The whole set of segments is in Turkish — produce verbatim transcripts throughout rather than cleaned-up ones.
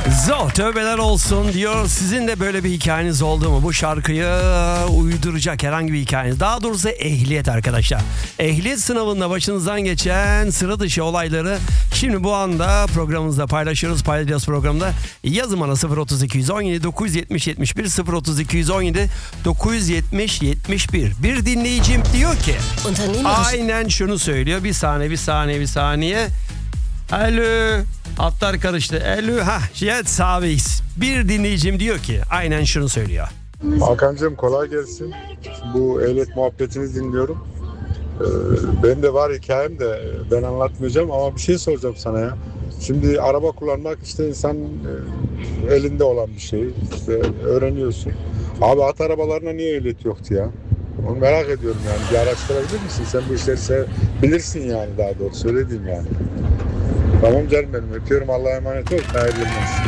Zo, tövbeler olsun diyor. Sizin de böyle bir hikayeniz oldu mu? Bu şarkıyı uyduracak herhangi bir hikayeniz. Daha doğrusu ehliyet arkadaşlar. Ehliyet sınavında başınızdan geçen sıra dışı olayları şimdi bu anda programımızda paylaşıyoruz. Paylaşacağız programda. Yazın bana sıfır otuz iki on yedi dokuz yüz yetmiş yetmiş bir sıfır otuz iki on yedi dokuz yüz yetmiş yetmiş bir. Bir dinleyicim diyor ki aynen şunu söylüyor. Bir saniye bir saniye bir saniye. Alo. Hatlar karıştı. Alo. Ha, Jet Savis. Bir dinleyicim diyor ki aynen şunu söylüyor. Hakan'cığım kolay gelsin. Bu ehliyet muhabbetini dinliyorum. Ee, benim de var hikayem de ben anlatmayacağım ama bir şey soracağım sana ya. Şimdi araba kullanmak işte insan e, elinde olan bir şey. İşte öğreniyorsun. Abi at arabalarına niye ehliyet yoktu ya? Onu merak ediyorum yani. Bir araştırabilir misin? Sen bu işleri se- bilirsin yani daha doğrusu. Söylediğim yani. Tamam canım benim. Öpüyorum. Allah'a emanet ol. Hayırlı olsun.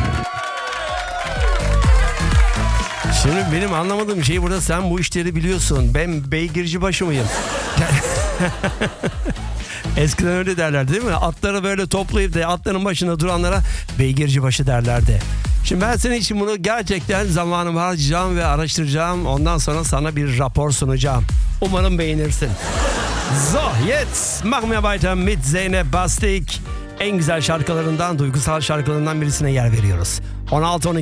Şimdi benim anlamadığım şey burada sen bu işleri biliyorsun. Ben beygirci başı mıyım? Eskiden öyle derlerdi değil mi? Atları böyle toplayıp da atların başında duranlara beygirci başı derlerdi. Şimdi ben senin için bunu gerçekten zamanımı harcayacağım ve araştıracağım. Ondan sonra sana bir rapor sunacağım. Umarım beğenirsin. So, jetzt machen wir weiter mit Zeynep Bastık. En güzel şarkılarından, duygusal şarkılarından birisine yer veriyoruz. on altı on iki